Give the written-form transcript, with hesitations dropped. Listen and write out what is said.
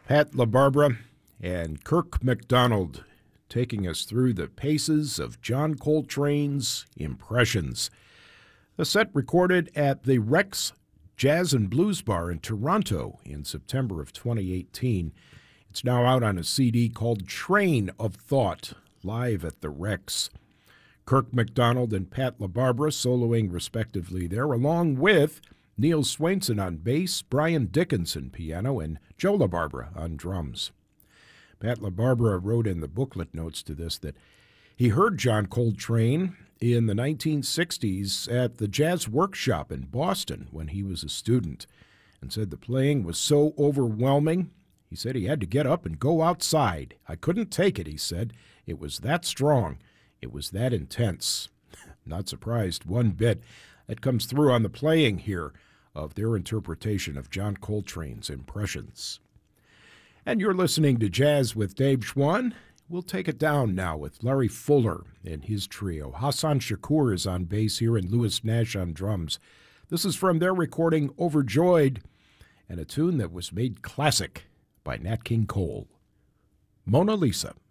Pat LaBarbera and Kirk MacDonald taking us through the paces of John Coltrane's Impressions. A set recorded at the Rex Jazz and Blues Bar in Toronto in September of 2018. It's now out on a CD called Train of Thought, live at the Rex. Kirk MacDonald and Pat LaBarbera soloing respectively there, along with Neil Swainson on bass, Brian Dickinson piano, and Joe LaBarbera on drums. Pat LaBarbera wrote in the booklet notes to this that he heard John Coltrane in the 1960s at the Jazz Workshop in Boston when he was a student, and said the playing was so overwhelming, he said he had to get up and go outside. I couldn't take it, he said. It was that strong. It was that intense. Not surprised one bit. That comes through on the playing here of their interpretation of John Coltrane's Impressions. And you're listening to Jazz with Dave Schwann. We'll take it down now with Larry Fuller and his trio. Hassan Shakur is on bass here and Louis Nash on drums. This is from their recording Overjoyed, and a tune that was made classic by Nat King Cole. Mona Lisa.